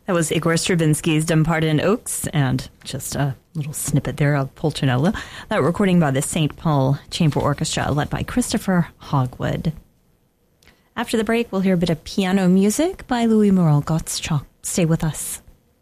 That was Igor Stravinsky's Dumbarton Oaks, and just a little snippet there of Pulcinella. That recording by the St. Paul Chamber Orchestra, led by Christopher Hogwood. After the break, we'll hear a bit of piano music by Louis Moreau Gottschalk. Stay with us.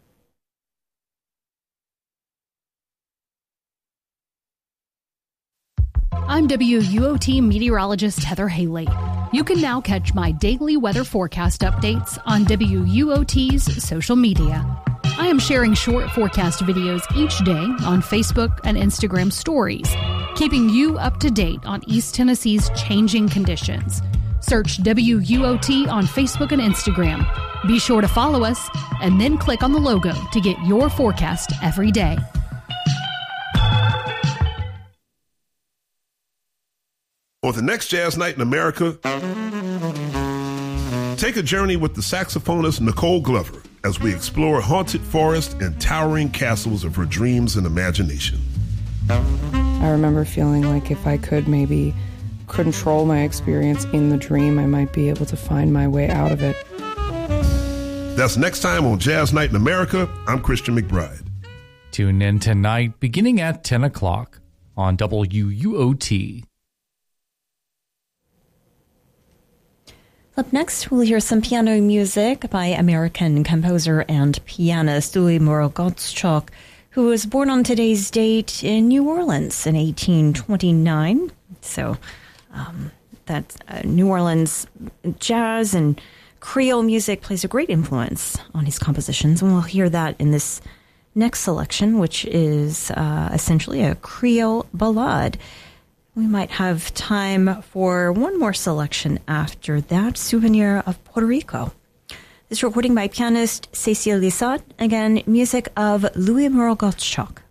I'm WUOT meteorologist Heather Haley. You can now catch my daily weather forecast updates on WUOT's social media. I am sharing short forecast videos each day on Facebook and Instagram stories, keeping you up to date on East Tennessee's changing conditions. Search WUOT on Facebook and Instagram. Be sure to follow us and then click on the logo to get your forecast every day. For the next Jazz Night in America, take a journey with the saxophonist Nicole Glover as we explore haunted forests and towering castles of her dreams and imagination. I remember feeling like if I could maybe control my experience in the dream, I might be able to find my way out of it. That's next time on Jazz Night in America. I'm Christian McBride. Tune in tonight beginning at 10 o'clock on WUOT. Up next, we'll hear some piano music by American composer and pianist Louis Moreau Gottschalk, who was born on today's date in New Orleans in 1829. So that New Orleans jazz and Creole music plays a great influence on his compositions, and we'll hear that in this next selection, which is essentially a Creole ballade. We might have time for one more selection after that, Souvenir of Puerto Rico. This recording by pianist Cécile Lissot, again, music of Louis Moreau Gottschalk.